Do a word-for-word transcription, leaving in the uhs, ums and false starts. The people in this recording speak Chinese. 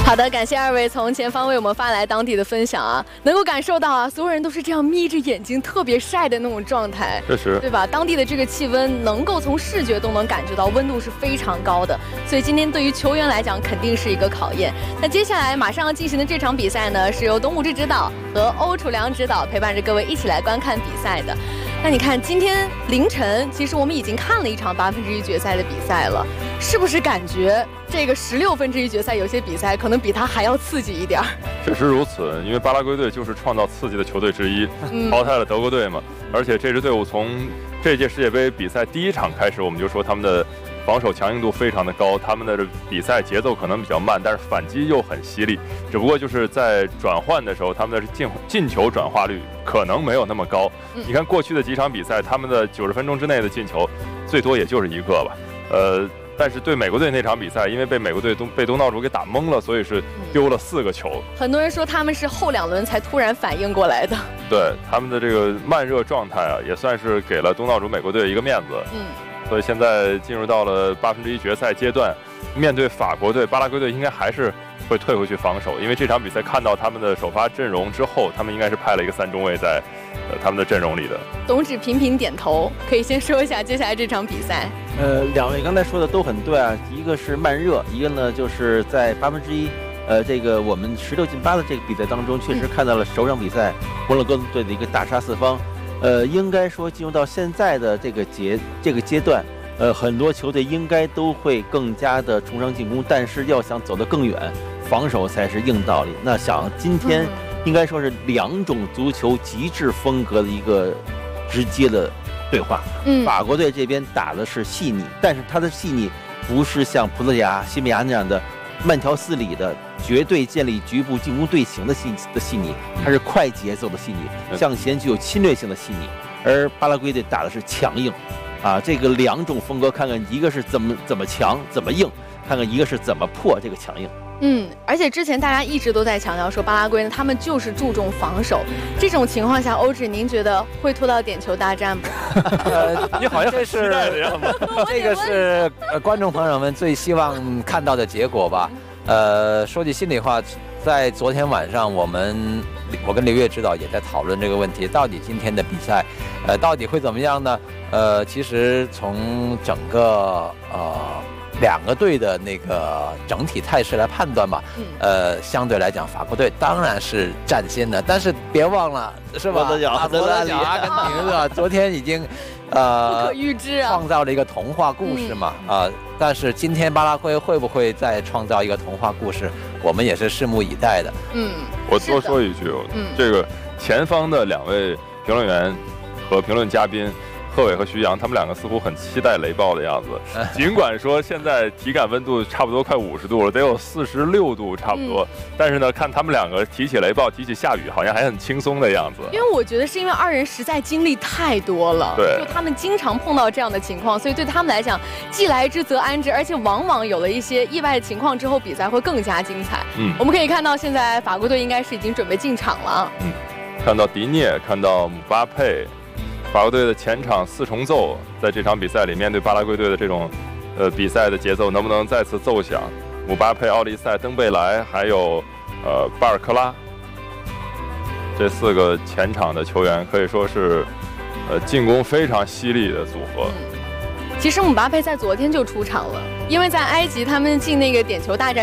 好的，感谢二位从前方为我们发来当地的分享啊，能够感受到啊，所有人都是这样眯着眼睛，特别晒的那种状态， 确实， 对吧？当地的这个气温能够从视觉都能感觉到温度是非常高的，所以今天对于球员来讲肯定是一个考验。那接下来马上要进行的这场比赛呢，是由董武志指导和欧楚良指导陪伴着各位一起来观看比赛的。那你看，今天凌晨，其实我们已经看了一场八分之一决赛的比赛了，是不是感觉这个十六分之一决赛有些比赛可能比它还要刺激一点？ 确实如此，因为巴拉圭队就是创造刺激的球队之一，嗯、淘汰了德国队嘛。而且这支队伍从这届世界杯比赛第一场开始，我们就说他们的防守强硬度非常的高，他们的比赛节奏可能比较慢，但是反击又很犀利。只不过就是在转换的时候，他们的进进球转化率可能没有那么高。嗯、你看过去的几场比赛，他们的九十分钟之内的进球最多也就是一个吧。呃，但是对美国队那场比赛，因为被美国队东被东道主给打懵了，所以是丢了四个球。 很多人说他们是后两轮才突然反应过来的。 对，他们的这个慢热状态啊，也算是给了东道主美国队一个面子。嗯。所以现在进入到了八分之一决赛阶段，面对法国队、巴拉圭队，应该还是会退回去防守，因为这场比赛看到他们的首发阵容之后，他们应该是派了一个三中卫在呃他们的阵容里的。 董指频频点头，可以先说一下接下来这场比赛。 呃，两位刚才说的都很对啊，一个是慢热，一个呢就是在八分之一，呃，这个我们十六进八的这个比赛当中，确实看到了首场比赛摩洛哥队的一个大杀四方。呃，应该说进入到现在的这个阶这个阶段，呃，很多球队应该都会更加的崇尚进攻，但是要想走得更远，防守才是硬道理。那想今天应该说是两种足球极致风格的一个直接的对话。嗯，法国队这边打的是细腻，但是他的细腻不是像葡萄牙、西班牙那样的慢条斯理的绝对建立局部进攻队形的细的细腻，它是快节奏的细腻，向前具有侵略性的细腻。而巴拉圭队打的是强硬，啊，这个两种风格，看看一个是怎么怎么强怎么硬，看看一个是怎么破这个强硬。 嗯，而且之前大家一直都在强调说巴拉圭呢，他们就是注重防守。这种情况下，欧指您觉得会拖到点球大战吗？ 呃，你好像这是这个是呃观众朋友们最希望看到的结果吧？呃，说句心里话，在昨天晚上，我们我跟刘越指导也在讨论这个问题，到底今天的比赛，呃，到底会怎么样呢？呃，其实从整个呃。两个队的那个整体态势来判断吧，呃，相对来讲，法国队当然是占先的，但是别忘了，是吧？ 罗德角、 阿德拉里、阿根廷是吧？昨天已经，呃， 不可预知啊， 创造了一个童话故事嘛，啊、呃，但是今天巴拉圭会不会再创造一个童话故事，我们也是拭目以待的。 嗯， 我多说一句，嗯，这个前方的两位评论员和评论嘉宾。贺炜和徐阳，他们两个似乎很期待雷暴的样子。尽管说现在体感温度差不多快五十度了，得有四十六度差不多，嗯、但是呢，看他们两个提起雷暴、提起下雨，好像还很轻松的样子。 因为我觉得是因为二人实在经历太多了， 对， 就他们经常碰到这样的情况，所以对他们来讲，既来之则安之，而且往往有了一些意外的情况之后，比赛会更加精彩。嗯，我们可以看到现在法国队应该是已经准备进场了。 嗯，看到迪涅，看到姆巴佩。法国队的前场四重奏，在这场比赛里面对巴拉圭队的这种，呃，比赛的节奏能不能再次奏响？姆巴佩、奥利塞、登贝莱，还有呃巴尔克拉，这四个前场的球员可以说是，呃，进攻非常犀利的组合。 其实姆巴佩在昨天就出场了，因为在埃及他们进那个点球大战。